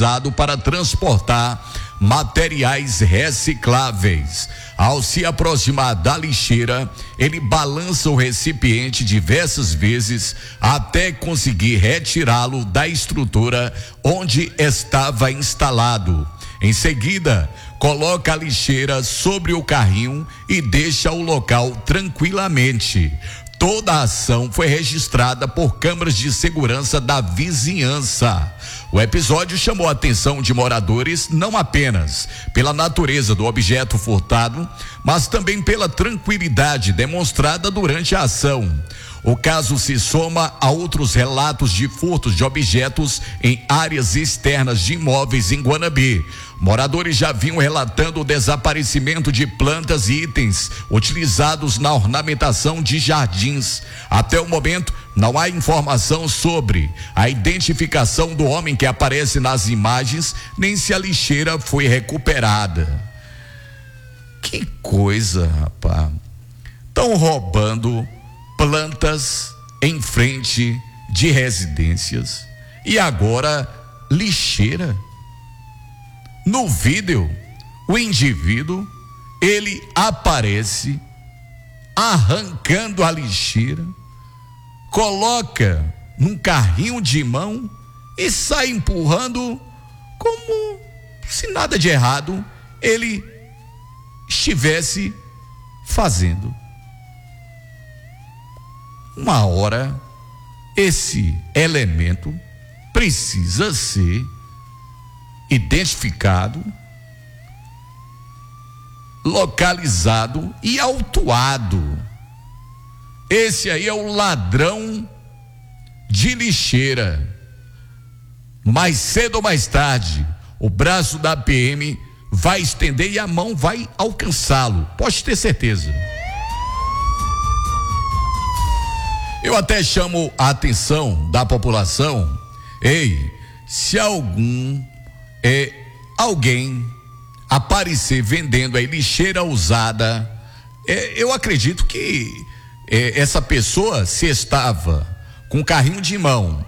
utilizado para transportar materiais recicláveis. Ao se aproximar da lixeira, ele balança o recipiente diversas vezes até conseguir retirá-lo da estrutura onde estava instalado. Em seguida, coloca a lixeira sobre o carrinho e deixa o local tranquilamente. Toda a ação foi registrada por câmeras de segurança da vizinhança. O episódio chamou a atenção de moradores não apenas pela natureza do objeto furtado, mas também pela tranquilidade demonstrada durante a ação. O caso se soma a outros relatos de furtos de objetos em áreas externas de imóveis em Guanambi. Moradores já vinham relatando o desaparecimento de plantas e itens utilizados na ornamentação de jardins. Até o momento, não há informação sobre a identificação do homem que aparece nas imagens, nem se a lixeira foi recuperada. Que coisa, rapaz. Estão roubando plantas em frente de residências e agora lixeira. No vídeo, o indivíduo, ele aparece arrancando a lixeira, coloca num carrinho de mão e sai empurrando como se nada de errado ele estivesse fazendo. Uma hora, esse elemento precisa ser identificado, localizado e autuado. Esse aí é o ladrão de lixeira. Mais cedo ou mais tarde, o braço da PM vai estender e a mão vai alcançá-lo, pode ter certeza. Eu até chamo a atenção da população, se alguém aparecer vendendo aí lixeira usada, eu acredito que essa pessoa, se estava com carrinho de mão,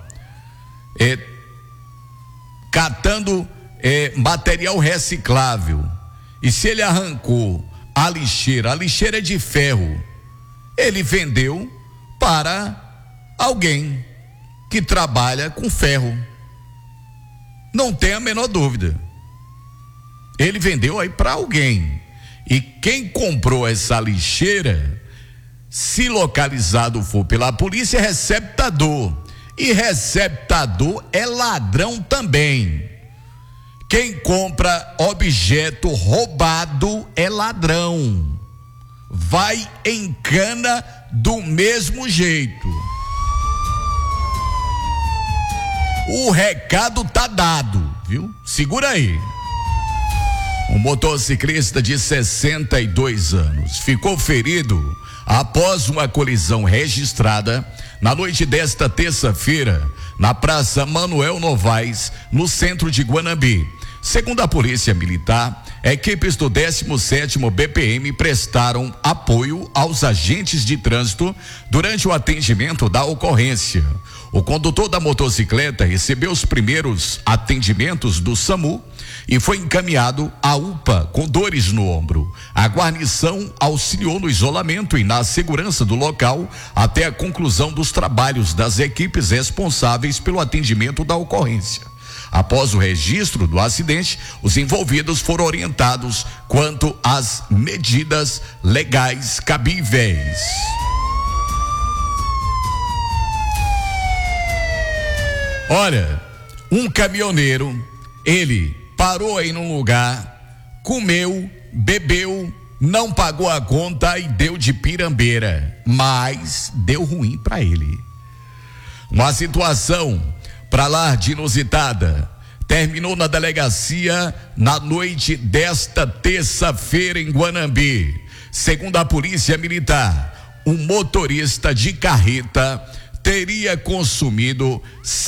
catando material reciclável, e se ele arrancou a lixeira é de ferro, ele vendeu para alguém que trabalha com ferro. Não tem a menor dúvida. Ele vendeu aí para alguém. E quem comprou essa lixeira, se localizado for pela polícia, é receptador. E receptador é ladrão também. Quem compra objeto roubado é ladrão. Vai em cana do mesmo jeito. O recado tá dado, viu? Segura aí. Um motociclista de 62 anos ficou ferido após uma colisão registrada na noite desta terça-feira na Praça Manuel Novaes, no centro de Guanambi. Segundo a Polícia Militar, equipes do 17º BPM prestaram apoio aos agentes de trânsito durante o atendimento da ocorrência. O condutor da motocicleta recebeu os primeiros atendimentos do SAMU e foi encaminhado à UPA com dores no ombro. A guarnição auxiliou no isolamento e na segurança do local até a conclusão dos trabalhos das equipes responsáveis pelo atendimento da ocorrência. Após o registro do acidente, os envolvidos foram orientados quanto às medidas legais cabíveis. Olha, um caminhoneiro, ele parou aí num lugar, comeu, bebeu, não pagou a conta e deu de pirambeira, mas deu ruim para ele. Uma situação para lá de inusitada terminou na delegacia na noite desta terça-feira em Guanambi. Segundo a Polícia Militar, um motorista de carreta teria consumido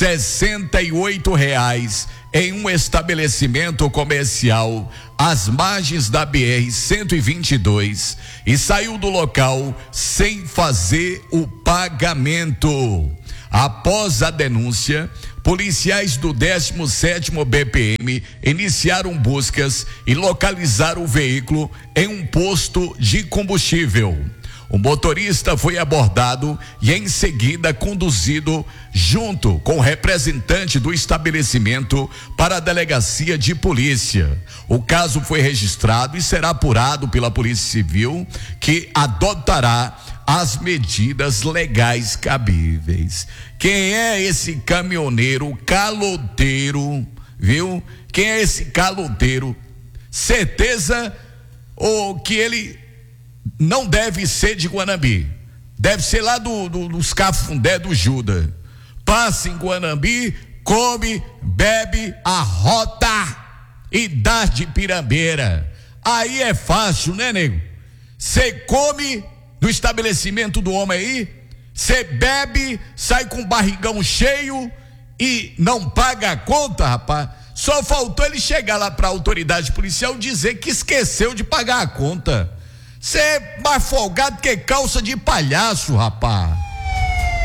R$ 68 em um estabelecimento comercial às margens da BR-122 e saiu do local sem fazer o pagamento. Após a denúncia, policiais do 17º BPM iniciaram buscas e localizaram o veículo em um posto de combustível. O motorista foi abordado e em seguida conduzido junto com o representante do estabelecimento para a delegacia de polícia. O caso foi registrado e será apurado pela Polícia Civil, que adotará as medidas legais cabíveis. Quem é esse caminhoneiro caloteiro, viu? Quem é esse caloteiro? Certeza ou que ele não deve ser de Guanambi, deve ser lá dos Cafundé do Juda. Passa em Guanambi, come, bebe, arrota e dá de pirambeira. Aí é fácil, né, nego? Você come no estabelecimento do homem aí, você bebe, sai com o barrigão cheio e não paga a conta, rapaz. Só faltou ele chegar lá para a autoridade policial dizer que esqueceu de pagar a conta. Você é mais folgado que calça de palhaço, rapaz.